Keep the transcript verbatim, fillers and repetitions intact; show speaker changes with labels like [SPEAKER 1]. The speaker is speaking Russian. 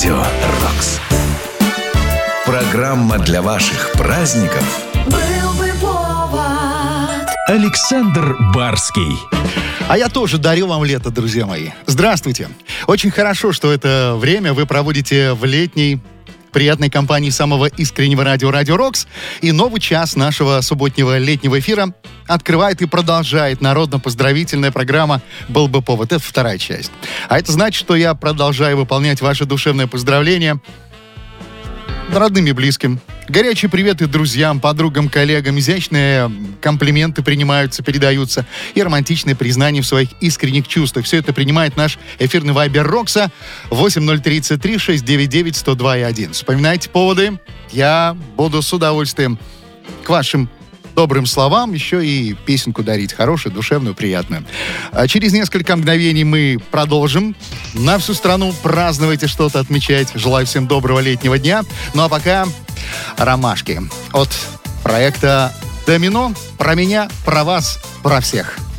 [SPEAKER 1] Радио Рокс. Программа для ваших праздников.
[SPEAKER 2] Был бы повод.
[SPEAKER 3] Александр Барский.
[SPEAKER 4] А я тоже дарю вам лето, друзья мои. Здравствуйте. Очень хорошо, что это время вы проводите в летней приятной компании самого искреннего радио «Радио Рокс». И новый час нашего субботнего летнего эфира открывает и продолжает народно-поздравительная программа «Был бы повод». Это вторая часть. А это значит, что я продолжаю выполнять ваши душевные поздравления родным и близким. Горячие приветы друзьям, подругам, коллегам, изящные комплименты принимаются, передаются, и романтичные признания в своих искренних чувствах. Все это принимает наш эфирный вайбер Рокса восемь ноль тридцать три шестьсот девяносто девять сто два и один. Вспоминайте поводы, я буду с удовольствием к вашим добрым словам еще и песенку дарить, хорошую, душевную, приятную. А через несколько мгновений мы продолжим на всю страну. Праздновайте что-то, отмечать. Желаю всем доброго летнего дня. Ну а пока ромашки от проекта «Домино». Про меня, про вас, про всех.